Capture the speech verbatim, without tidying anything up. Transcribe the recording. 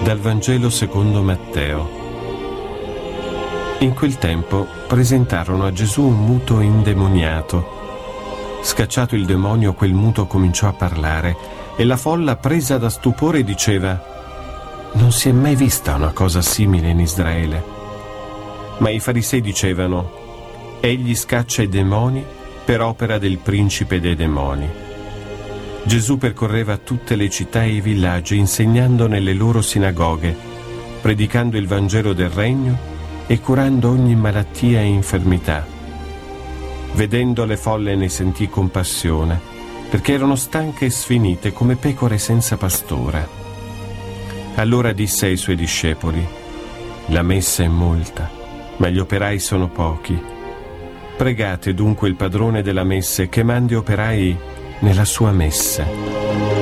Dal Vangelo secondo Matteo. In quel tempo presentarono a Gesù un muto indemoniato. Scacciato il demonio, quel muto cominciò a parlare e la folla, presa da stupore, diceva: «Non si è mai vista una cosa simile in Israele». Ma i farisei dicevano: «Egli scaccia i demoni per opera del principe dei demoni». Gesù percorreva tutte le città e i villaggi, insegnando nelle loro sinagoghe, predicando il Vangelo del Regno e curando ogni malattia e infermità. Vedendo le folle ne sentì compassione, perché erano stanche e sfinite come pecore senza pastore. Allora disse ai suoi discepoli: «La messa è molta, ma gli operai sono pochi. Pregate dunque il padrone della messe che mandi operai nella sua messa».